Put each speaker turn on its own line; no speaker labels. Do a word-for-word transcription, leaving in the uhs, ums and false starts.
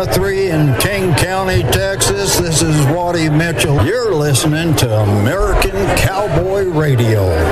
Guthrie in King County, Texas. This is Waddy Mitchell. You're listening to American Cowboy Radio.